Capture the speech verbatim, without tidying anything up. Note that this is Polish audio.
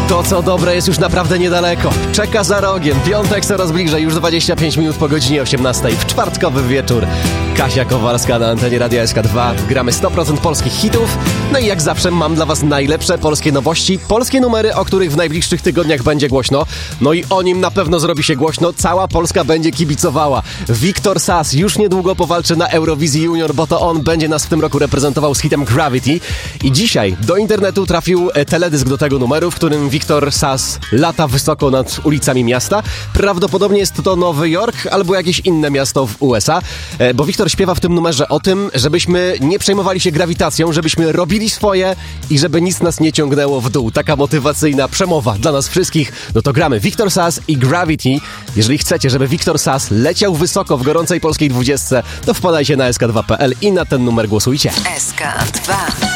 To, co dobre, jest już naprawdę niedaleko. Czeka za rogiem. Piątek coraz bliżej, już dwadzieścia pięć minut po godzinie osiemnastej w czwartkowy wieczór. Kasia Kowalska na antenie Radia S K dwa. Gramy sto procent polskich hitów. No i jak zawsze mam dla was najlepsze polskie nowości, polskie numery, o których w najbliższych tygodniach będzie głośno. No i o nim na pewno zrobi się głośno. Cała Polska będzie kibicowała. Wiktor Sass już niedługo powalczy na Eurowizji Junior, bo to on będzie nas w tym roku reprezentował z hitem Gravity. I dzisiaj do internetu trafił teledysk do tego numeru, w którym Wiktor Sass lata wysoko nad ulicami miasta. Prawdopodobnie jest to Nowy Jork albo jakieś inne miasto w U S A, bo Wiktor śpiewa w tym numerze o tym, żebyśmy nie przejmowali się grawitacją, żebyśmy robili swoje i żeby nic nas nie ciągnęło w dół. Taka motywacyjna przemowa dla nas wszystkich. No to gramy Wiktor Sass i Gravity. Jeżeli chcecie, żeby Wiktor Sass leciał wysoko w gorącej polskiej dwudziestce, to wpadajcie na S K dwa kropka P L i na ten numer głosujcie. S K dwa.